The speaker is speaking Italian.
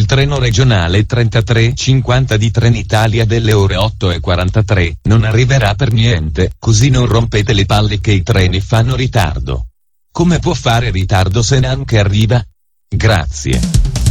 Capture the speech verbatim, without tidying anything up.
treno regionale trentatré cinquanta di Trenitalia delle ore otto e quarantatré non arriverà per niente, così non rompete le palle che i treni fanno ritardo. Come può fare ritardo se neanche arriva? Grazie.